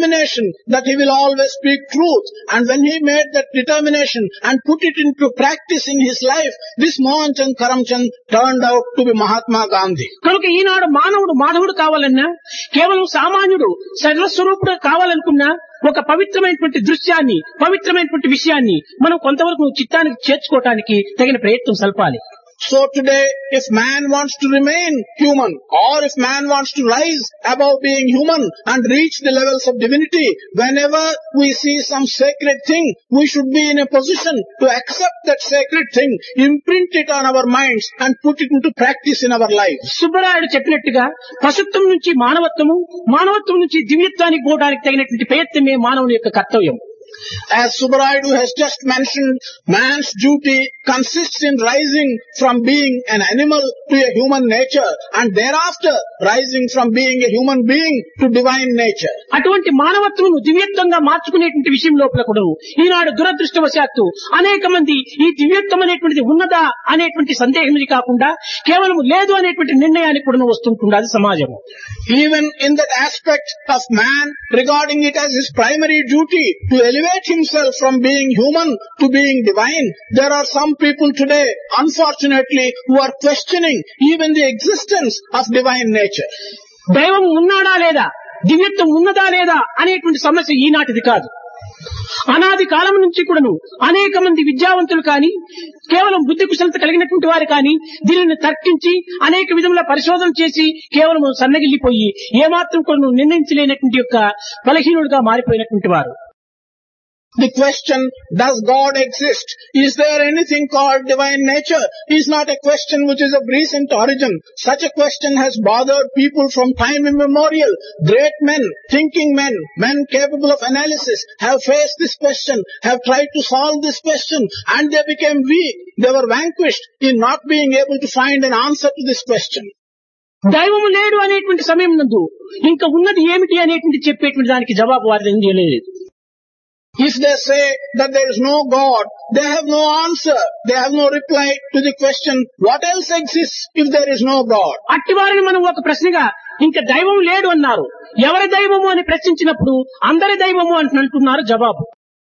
determination that he will always speak truth. And when he made that determination and put it into practice in his life, this Mohanchand Karamchand turned out to be Mahatma Gandhi. కనుక ఈనాడు మానవుడు మాధవుడు కావాలన్నా, కేవలం సామాన్యుడు సర్వస్వరూపుడు కావాలనుకున్నా, ఒక పవిత్రమైనటువంటి దృశ్యాన్ని, పవిత్రమైనటువంటి విషయాన్ని మనం కొంతవరకు చిత్తానికి చేర్చుకోవటానికి తగిన ప్రయత్నం సల్పాలి. So today, if man wants to remain human, or if man wants to rise above being human and reach the levels of divinity, whenever we see some sacred thing, we should be in a position to accept that sacred thing, imprint it on our minds and put it into practice in our lives. Subbarayudu చెప్పినట్టుగా పశుత్వం నుంచి మానవత్వము, మానవత్వం నుంచి దివ్యత్వానికి పోవడానికి తగినటువంటి ప్రయత్నమే మానవుని యొక్క కర్తవ్యం. As Subbarayadu has just mentioned, man's duty consists in rising from being an animal to a human nature, and thereafter rising from being a human being to divine nature. అటువంటి మానవత్వమును దివ్యత్వంగా మార్చుకునేటువంటి విషయం లోపల కూడా ఈనాడు దురదృష్టవశాత్తు అనేక మంది ఈ దివ్యత్వం అనేటువంటిది ఉన్నదా అనేటువంటి సందేహం కాకుండా కేవలం లేదు అనేటువంటి నిర్ణయానికి కూడా వస్తుంటుంది సమాజం. Even in that aspect of man, regarding it as his primary duty to elevate himself from being human to being divine, there are some people today, unfortunately, who are questioning even the existence of divine nature. దైవం ఉన్నాడా లేదా, దివ్యత్వం ఉన్నదా లేదా అనేటువంటి సమస్య ఈనాటిది కాదు. అనాది కాలం నుంచి కూడాను అనేక మంది విద్యావంతులు కానీ, కేవలం బుద్ధి కుశలత కలిగినటువంటి వారు కానీ దీనిని తర్కించి అనేక విధముల పరిశోధన చేసి కేవలం సన్నగిల్లిపోయి ఏమాత్రం కూడా నిర్ణయించలేనటువంటి యొక్క బలహీనుడుగా మారిపోయినటువంటి వారు. The question, does God exist? Is there anything called divine nature? Is not a question which is of recent origin. Such a question has bothered people from time immemorial. Great men, thinking men, men capable of analysis, have faced this question, have tried to solve this question, and they became weak. They were vanquished in not being able to find an answer to this question. దైవము లేడు అనేటువంటి సమయం నందు ఇంకా ఉన్నది ఏమిటి అనేటువంటి చెప్పేటువంటి దానికి జవాబు వారి లేదు. If they say that there is no God, they have no answer. They have no reply to the question, what else exists if there is no God? అట్టివారిని మనం ఒక ప్రశ్నగా ఇంకా దైవం లేడు అన్నారు. ఎవరి దైవము అని ప్రశ్నించినప్పుడు అందరి దైవము అంటున్నారు జవాబు.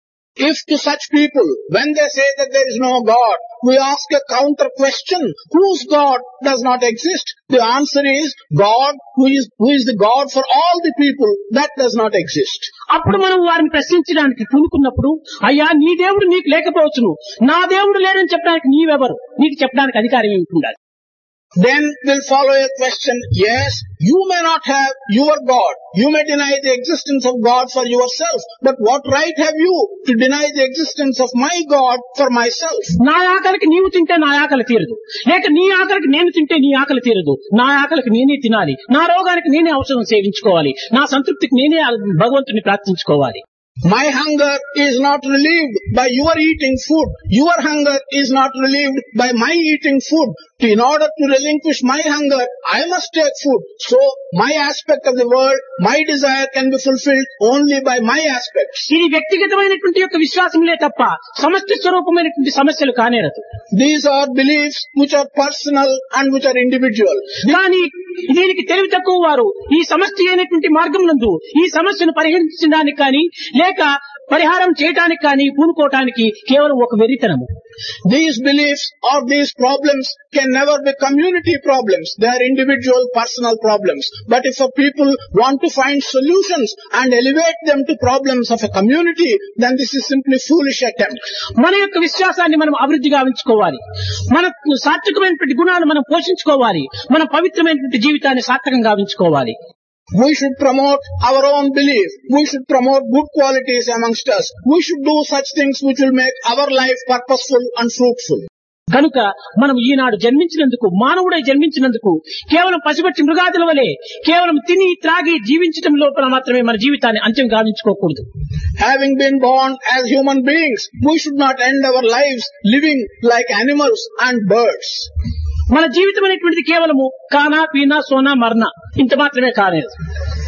If to such people, when they say that there is no God, we ask a counter question, whose God does not exist? The answer is God, who is the God for all the people, that does not exist. అప్పుడు మనం వారిని ప్రశ్నించడానికి పూనుకున్నప్పుడు, అయ్యా నీ దేవుడు నీకు లేకపోవచ్చును, నా దేవుడు లేడని చెప్పడానికి నీవెవరు, నీకు చెప్పడానికి అధికారం ఏమిటి? Then will follow a question, yes, you may not have your God. You may deny the existence of God for yourself. But what right have you to deny the existence of my God for myself? నా ఆకలికి నీవు తింటే నా ఆకలి తీరదు, లేక నీ ఆకలికి నేను తింటే నీ ఆకలి తీరదు. నా ఆకలికి నేనే తినాలి, నా రోగానికి నేనే ఔషధం సేవించుకోవాలి, నా సంతృప్తికి నేనే భగవంతుని ప్రార్థించుకోవాలి. My hunger is not relieved by your eating food. Your hunger is not relieved by my eating food. In order to relinquish my hunger, I must take food. So, my aspect of the world, my desire can be fulfilled only by my aspects. ఇది వ్యక్తిగతమైనటువంటి యొక్క విశ్వాసములే తప్ప సమష్టి స్వరూపమైనటువంటి సమస్యలు కానేరదు. These are beliefs which are personal and which are individual. కానీ దీనికి తెలివి తక్కువ వారు ఈ సమష్టి అయినటువంటి మార్గం నందు ఈ సమస్యను పరిహరించడానికి కానీ లేక పరిహారం చేయడానికి కానీ పూనుకోవటానికి కేవలం ఒక వెర్రితనము. These beliefs or these problems can never be community problems. They are individual, personal problems. But if a people want to find solutions and elevate them to problems of a community, then this is simply foolish attempt. మన యొక్క విశ్వాసాన్ని మనం అభివృద్ధి గావించుకోవాలి, మన సాత్వికమైనటువంటి గుణాలు మనం పోషించుకోవాలి, మన పవిత్రమైనటువంటి జీవితాన్ని సార్థకంగా గావించుకోవాలి. We should promote our own belief. We should promote good qualities amongst us. We should do such things which will make our life purposeful and fruitful. కనుక మనం ఈనాడు జన్మించినందుకు, మానవుడై జన్మించినందుకు కేవలం పసిబట్టి మృగాదుల వలె కేవలం తిని త్రాగి జీవించడం లోపల మాత్రమే మన జీవితాన్ని అంత్యం గావించుకోకూడదు. Having been born as human beings, we should not end our lives living like animals and birds. మన జీవితం అనేటువంటిది కేవలము కానా పీనా సోనా మరణ ఇంత మాత్రమే కాలేదు.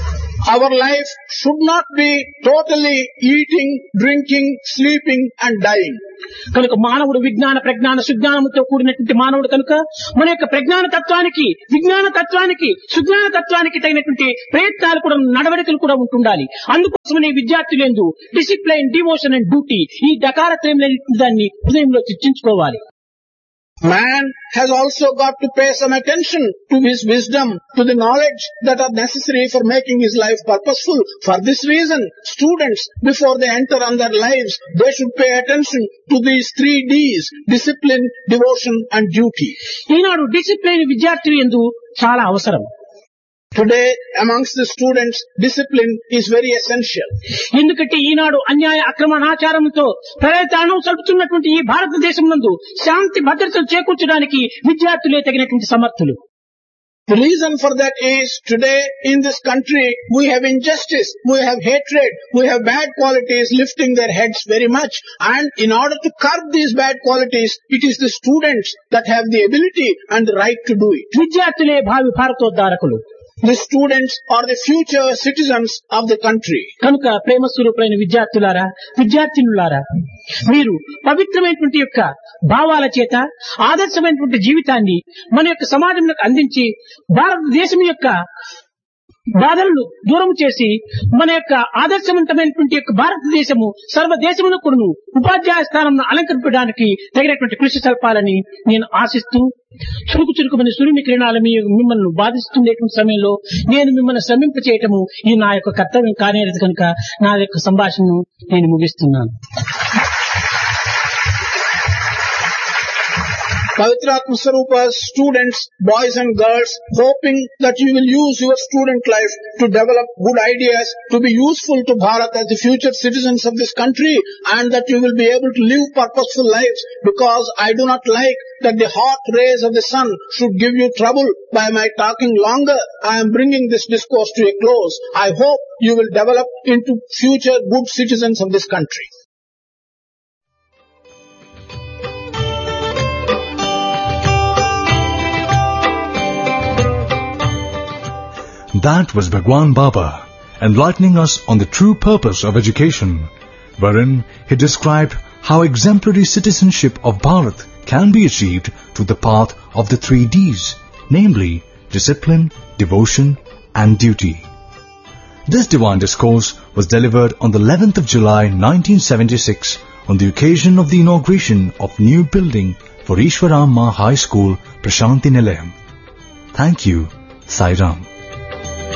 Our life should not be totally eating, drinking, sleeping and dying. కనుక మానవుడు విజ్ఞాన ప్రజ్ఞాన సుజ్ఞానముతో కూడినటువంటి మానవుడు కనుక మన యొక్క ప్రజ్ఞాన తత్వానికి విజ్ఞాన తత్వానికి సుజ్ఞాన తత్వానికి తగినటువంటి ప్రయత్నాలు కూడా నడవడికలు కూడా ఉంటుండాలి. అందుకోసమనే విద్యార్థులందు డిసిప్లైన్, డివోషన్ అండ్ డ్యూటీ ఈ డకారత్రయం దాన్ని హృదయంలో చర్చించుకోవాలి. Man has also got to pay some attention to his wisdom, to the knowledge that are necessary for making his life purposeful. For this reason, students, before they enter on their lives, they should pay attention to these 3 Ds, discipline, devotion and duty. Eenadu discipline విద్యార్థులు యందు చాలా అవసరం. Today, amongst the students, discipline is very essential. ఎందుకంటే ఈనాడు అన్యాయ అక్రమణాచారంతో ప్రయత్నం సలుపుతున్నటువంటి ఈ భారతదేశం నందు శాంతి భద్రతలు చేకూర్చడానికి విద్యార్థులే తగినటువంటి సమర్థులు. The reason for that is today in this country we have injustice, we have hatred, we have bad qualities lifting their heads very much, and in order to curb these bad qualities, it is the students that have the ability and the right to do it. విద్యార్థులే భావి భారతోద్ధారకులు. The students are the future citizens of the country. కనుక ప్రేమ స్వరూపులైన విద్యార్థులారా, విద్యార్థినులారా, మీరు పవిత్రమైనటువంటి యొక్క భావాల చేత ఆదర్శమైనటువంటి జీవితాన్ని మన యొక్క సమాజంలో అందించి భారతదేశం యొక్క బాధలను దూరం చేసి మన యొక్క ఆదర్శవంతమైనటువంటి యొక్క భారతదేశము సర్వదేశమును కూడా ఉపాధ్యాయ స్థానం అలంకరించడానికి తగినటువంటి కృషి సల్పాలని నేను ఆశిస్తూ, చురుకు చురుకుమని సూర్యుని కిరణాలు మిమ్మల్ని బాధిస్తుండేటువంటి సమయంలో నేను మిమ్మల్ని శ్రమింప చేయటము ఈ నా యొక్క కర్తవ్యం కానేది కనుక నా యొక్క సంభాషణను నేను ముగిస్తున్నాను. Pavitratma Swarupa's students, boys and girls, hoping that you will use your student life to develop good ideas, to be useful to Bharat as the future citizens of this country, and that you will be able to live purposeful lives, because I do not like that the hot rays of the sun should give you trouble by my talking longer. I am bringing this discourse to a close. I hope you will develop into future good citizens of this country. That was Bhagwan Baba, enlightening us on the true purpose of education, wherein he described how exemplary citizenship of Bharat can be achieved through the path of the 3 Ds, namely discipline, devotion and duty. This divine discourse was delivered on the 11th of July 1976 on the occasion of the inauguration of new building for Ishwaramma High School, Prashanti Nilayam. Thank you, Sai Ram.